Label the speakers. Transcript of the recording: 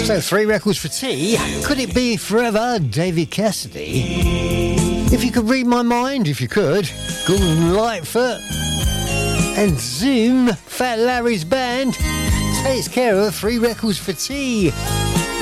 Speaker 1: So 3 records for tea. Could it be Forever, David Cassidy? If you could read my mind, if you could. Gordon Lightfoot. And Zoom, Fat Larry's band, takes care of 3 records for tea.